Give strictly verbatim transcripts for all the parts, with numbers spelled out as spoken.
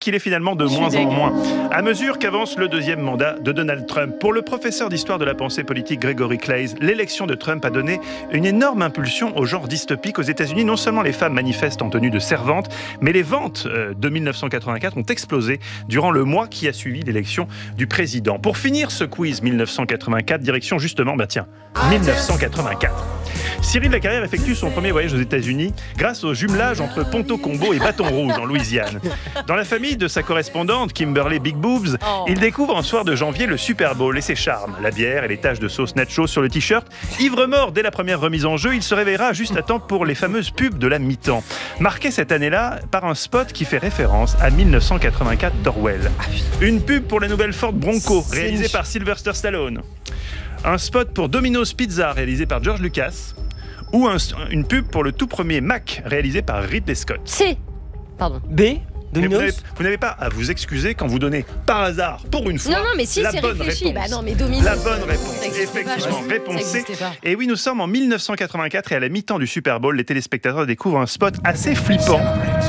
qu'il est finalement de moins en moins, à mesure qu'avance le deuxième mandat de Donald Trump. Pour le professeur d'histoire de la pensée politique Gregory Claeys, l'élection de Trump a donné une énorme impulsion au genre dystopique aux États-Unis. Non seulement les femmes manifestent en tenue de servante, mais les ventes de mille neuf cent quatre-vingt-quatre ont explosé durant le mois qui a suivi l'élection du président. Pour finir ce quiz mille neuf cent quatre-vingt-quatre, direction justement, bah tiens, mille neuf cent quatre-vingt-quatre. Cyril Lacarrière effectue son premier voyage aux États-Unis grâce au jumelage entre Ponto Combo et Bâton Rouge en Louisiane. Dans la famille de sa correspondante, Kimberly Big Boobs, oh. il découvre un soir de janvier le Super Bowl et ses charmes. La bière et les taches de sauce nacho sur le t-shirt. Ivre mort dès la première remise en jeu, il se réveillera juste à temps pour les fameuses pubs de la mi-temps. Marqué cette année-là par un spot qui fait référence à mille neuf cent quatre-vingt-quatre d'Orwell. Une pub pour la nouvelle Ford Bronco, réalisée par Sylvester Stallone. Un spot pour Domino's Pizza, réalisé par George Lucas. Ou un, une pub pour le tout premier Mac, réalisé par Ridley Scott. C. Pardon. B. Domino's. Vous n'avez, vous n'avez pas à vous excuser quand vous donnez par hasard, pour une fois, non, non, mais si, la c'est bonne réfléchi. réponse. Bah non, mais Domino's, la bonne réponse, effectivement, pas, réponse C. pas. Et oui, nous sommes en mille neuf cent quatre-vingt-quatre et à la mi-temps du Super Bowl, les téléspectateurs découvrent un spot assez flippant.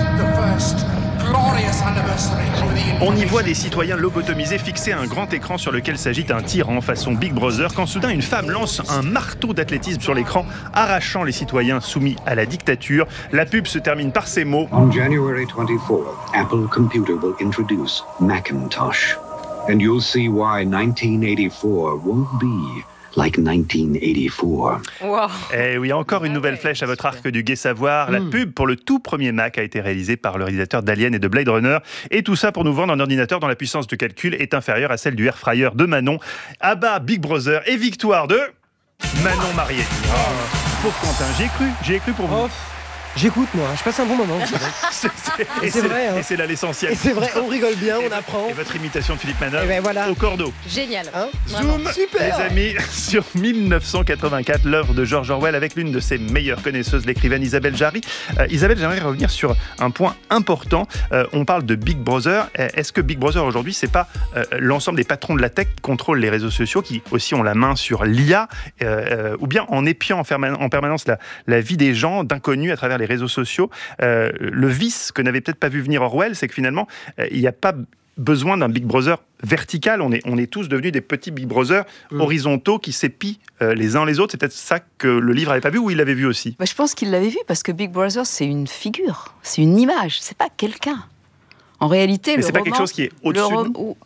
On y voit des citoyens lobotomisés fixés à un grand écran sur lequel s'agite un tyran façon Big Brother quand soudain une femme lance un marteau d'athlétisme sur l'écran, arrachant les citoyens soumis à la dictature. La pub se termine par ces mots. On January twenty-fourth, Apple Computer will introduce Macintosh. And you'll see why nineteen eighty-four won't be like nineteen eighty-four. Wow. Et oui, encore une nouvelle flèche à votre arc du gai savoir. La pub pour le tout premier Mac a été réalisée par le réalisateur d'Alien et de Blade Runner. Et tout ça pour nous vendre un ordinateur dont la puissance de calcul est inférieure à celle du Air Fryer de Manon. À bas Big Brother et victoire de Manon Marié. Oh, pauvre Quentin, j'y ai cru, j'y ai cru pour vous. Oh. J'écoute, moi, je passe un bon moment. c'est, c'est, et, c'est c'est, vrai, hein. et c'est là l'essentiel. Et c'est vrai, on rigole bien, on et apprend. Et votre imitation de Philippe Manœuvre ben voilà. au cordeau. Génial. Hein Zoom, super. les amis, sur mille neuf cent quatre-vingt-quatre, l'œuvre de George Orwell avec l'une de ses meilleures connaisseuses, l'écrivaine Isabelle Jarry. Euh, Isabelle, j'aimerais revenir sur un point important. Euh, on parle de Big Brother. Est-ce que Big Brother aujourd'hui, c'est pas euh, l'ensemble des patrons de la tech qui contrôlent les réseaux sociaux, qui aussi ont la main sur l'I A, euh, ou bien en épiant en, ferma- en permanence la, la vie des gens, d'inconnus à travers les réseaux sociaux? Euh, le vice que n'avait peut-être pas vu venir Orwell, c'est que finalement, euh, il n'y a pas besoin d'un Big Brother vertical. On est, on est tous devenus des petits Big Brother mmh. horizontaux qui s'épient euh, les uns les autres. C'est peut-être ça que le livre n'avait pas vu, ou il l'avait vu aussi? Bah, je pense qu'il l'avait vu, parce que Big Brother, c'est une figure, c'est une image, c'est pas quelqu'un. En réalité, mais le c'est roman, pas quelque chose qui est au-dessus rom- de nous?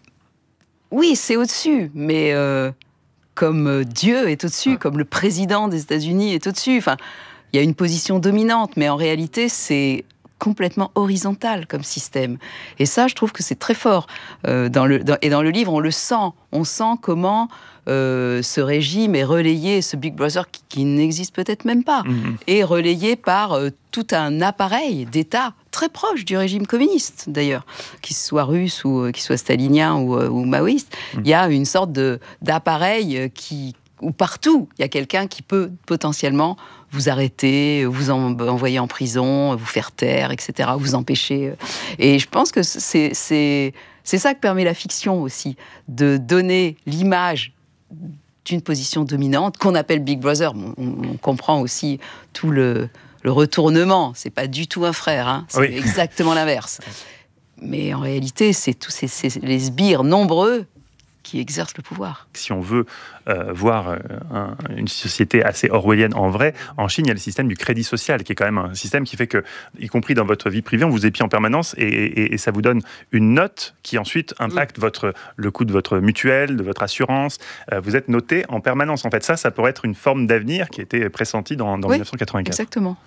Oui, c'est au-dessus, mais euh, comme Dieu est au-dessus, ah. comme le président des États-Unis est au-dessus, enfin... Il y a une position dominante, mais en réalité, c'est complètement horizontal comme système. Et ça, je trouve que c'est très fort. Euh, dans le, dans, et dans le livre, on le sent. On sent comment euh, ce régime est relayé, ce Big Brother qui, qui n'existe peut-être même pas, mmh. est relayé par euh, tout un appareil d'État très proche du régime communiste, d'ailleurs, qu'il soit russe ou euh, qu'il soit stalinien ou, euh, ou maoïste. Mmh. Il y a une sorte de, d'appareil qui... où partout, il y a quelqu'un qui peut potentiellement vous arrêter, vous en, envoyer en prison, vous faire taire, et cetera, vous empêcher. Et je pense que c'est, c'est, c'est ça que permet la fiction aussi, de donner l'image d'une position dominante qu'on appelle Big Brother. On, on comprend aussi tout le, le retournement. C'est pas du tout un frère, hein, c'est oui. exactement l'inverse. Mais en réalité, c'est tous ces, ces, les sbires nombreux qui exercent le pouvoir. Si on veut euh, voir euh, un, une société assez orwellienne en vrai, en Chine, il y a le système du crédit social, qui est quand même un système qui fait que, y compris dans votre vie privée, on vous épie en permanence et, et, et ça vous donne une note qui ensuite impacte mmh. votre, le coût de votre mutuelle, de votre assurance. Euh, vous êtes noté en permanence. En fait, ça, ça pourrait être une forme d'avenir qui était pressentie dans, dans oui, mille neuf cent quatre-vingt-quatre. Exactement.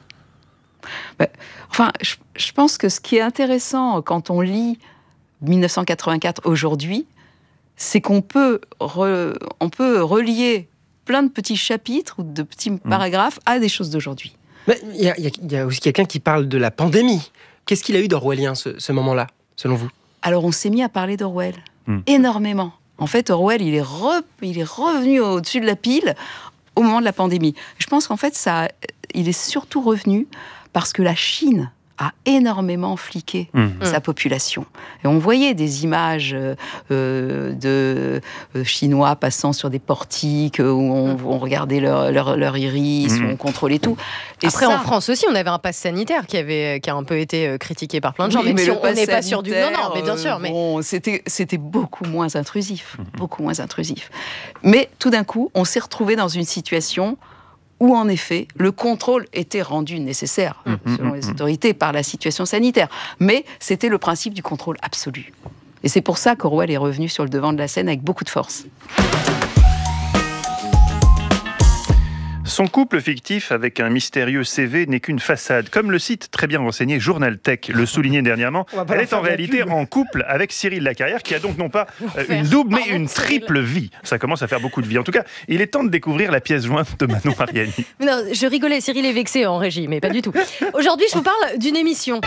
Bah, enfin, je, je pense que ce qui est intéressant quand on lit mille neuf cent quatre-vingt-quatre aujourd'hui, c'est qu'on peut, re, on peut relier plein de petits chapitres ou de petits mmh. paragraphes à des choses d'aujourd'hui. Il y, y, y a aussi quelqu'un qui parle de la pandémie. Qu'est-ce qu'il a eu d'orwellien, ce, ce moment-là, selon vous? Alors, on s'est mis à parler d'Orwell, mmh. énormément. En fait, Orwell, il est, re, il est revenu au-dessus de la pile au moment de la pandémie. Je pense qu'en fait, ça, il est surtout revenu parce que la Chine a énormément fliqué Mmh. sa population. Et on voyait des images euh, de euh, Chinois passant sur des portiques où on, où on regardait leur, leur, leur iris, mmh. où on contrôlait tout. Et Après, ça, en France aussi, on avait un pass sanitaire qui, avait, qui a un peu été critiqué par plein de gens, oui, même mais si on n'est pas sûr du... Non, non, mais bien sûr. Mais... Bon, c'était, c'était beaucoup moins intrusif, mmh. beaucoup moins intrusif. Mais tout d'un coup, on s'est retrouvé dans une situation où, en effet, le contrôle était rendu nécessaire, mmh. selon les autorités, par la situation sanitaire. Mais c'était le principe du contrôle absolu. Et c'est pour ça qu'Orwell est revenu sur le devant de la scène avec beaucoup de force. Son couple fictif avec un mystérieux C V n'est qu'une façade. Comme le site très bien renseigné Journal Tech le soulignait dernièrement, elle est en réalité en couple avec Cyril Lacarrière, qui a donc non pas euh, une double, mais une triple vie. Ça commence à faire beaucoup de vie. En tout cas, il est temps de découvrir la pièce jointe de Manon Mariani. Non, je rigolais, Cyril est vexé en régie, mais pas du tout. Aujourd'hui, je vous parle d'une émission.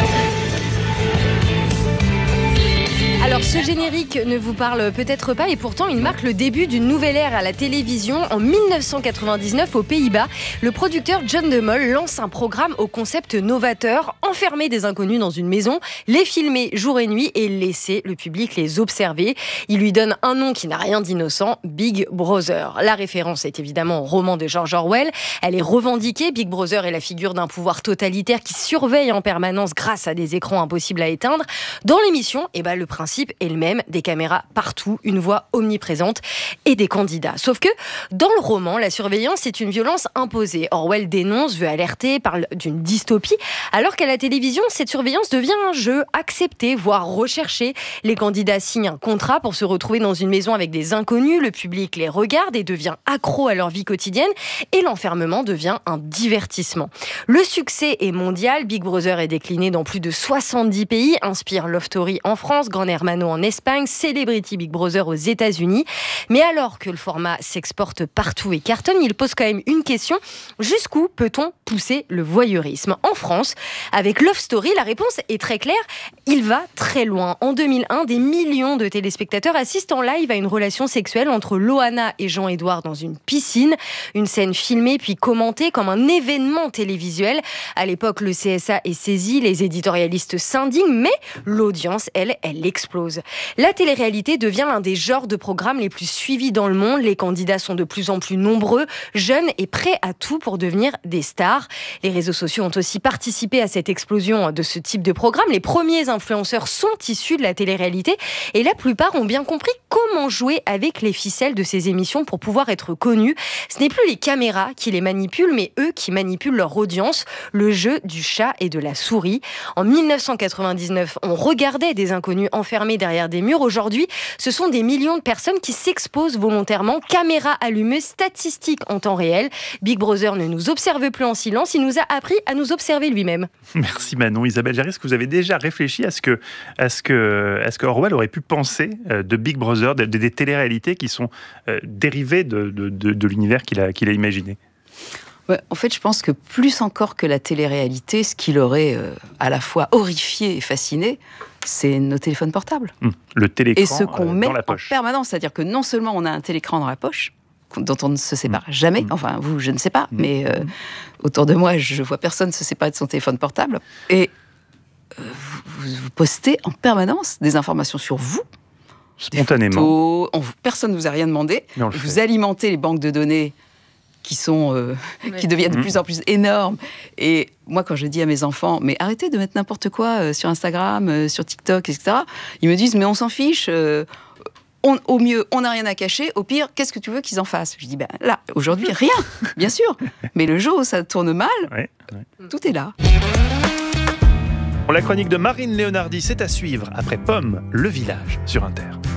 Alors ce générique ne vous parle peut-être pas et pourtant il marque le début d'une nouvelle ère à la télévision. En mille neuf cent quatre-vingt-dix-neuf aux Pays-Bas, le producteur John de Mol lance un programme au concept novateur, enfermer des inconnus dans une maison, les filmer jour et nuit et laisser le public les observer. Il lui donne un nom qui n'a rien d'innocent, Big Brother. La référence est évidemment au roman de George Orwell. Elle est revendiquée, Big Brother est la figure d'un pouvoir totalitaire qui surveille en permanence grâce à des écrans impossibles à éteindre. Dans l'émission, eh ben, le principe est le même, des caméras partout, une voix omniprésente et des candidats. Sauf que dans le roman, la surveillance est une violence imposée. Orwell dénonce, veut alerter, parle d'une dystopie, alors qu'à la télévision, cette surveillance devient un jeu accepté, voire recherché. Les candidats signent un contrat pour se retrouver dans une maison avec des inconnus, le public les regarde et devient accro à leur vie quotidienne et l'enfermement devient un divertissement. Le succès est mondial, Big Brother est décliné dans plus de soixante-dix pays, inspire Love Story en France, Gran Hermano en Espagne, Celebrity Big Brother aux États-Unis. Mais alors que le format s'exporte partout et cartonne, il pose quand même une question. Jusqu'où peut-on pousser le voyeurisme ? En France, avec Love Story, la réponse est très claire. Il va très loin. En deux mille un, des millions de téléspectateurs assistent en live à une relation sexuelle entre Loana et Jean-Édouard dans une piscine. Une scène filmée puis commentée comme un événement télévisuel. À l'époque, le C S A est saisi, les éditorialistes s'indignent, mais l'audience, elle, elle explose. La télé-réalité devient l'un des genres de programmes les plus suivis dans le monde. Les candidats sont de plus en plus nombreux, jeunes et prêts à tout pour devenir des stars. Les réseaux sociaux ont aussi participé à cette explosion de ce type de programme. Les premiers influenceurs sont issus de la télé-réalité et la plupart ont bien compris comment jouer avec les ficelles de ces émissions pour pouvoir être connus. Ce n'est plus les caméras qui les manipulent, mais eux qui manipulent leur audience. Le jeu du chat et de la souris. En mille neuf cent quatre-vingt-dix-neuf, on regardait des inconnus enfermés derrière des murs. Aujourd'hui, ce sont des millions de personnes qui s'exposent volontairement, caméra allumée, statistiques en temps réel. Big Brother ne nous observe plus en silence, il nous a appris à nous observer lui-même. Merci Manon. Isabelle Jarry, est-ce que vous avez déjà réfléchi à ce que, à ce que, à ce que Orwell aurait pu penser de Big Brother, des, des téléréalités qui sont euh, dérivées de, de, de, de l'univers qu'il a, qu'il a imaginé ? Ouais, en fait, je pense que plus encore que la télé-réalité, ce qui l'aurait euh, à la fois horrifié et fasciné, c'est nos téléphones portables. Mmh, le télécran et ce qu'on euh, met dans la poche. En permanence. C'est-à-dire que non seulement on a un télécran dans la poche, dont on ne se sépare mmh. jamais, enfin vous, je ne sais pas, mmh. mais euh, autour de moi, je vois personne se séparer de son téléphone portable. Et euh, vous, vous postez en permanence des informations sur vous, spontanément. Photos, on, personne ne vous a rien demandé. Vous fait. alimentez les banques de données qui sont euh, ouais. qui deviennent de plus en plus énormes. Et moi, quand je dis à mes enfants, mais arrêtez de mettre n'importe quoi euh, sur Instagram, euh, sur TikTok, et cetera, ils me disent, mais on s'en fiche. Euh, on, au mieux, on n'a rien à cacher. Au pire, qu'est-ce que tu veux qu'ils en fassent ? Je dis, ben là, aujourd'hui, rien, bien sûr. Mais le jour où ça tourne mal, ouais, ouais. tout est là. La chronique de Marine Léonardi, c'est à suivre après Pomme, le village sur Inter.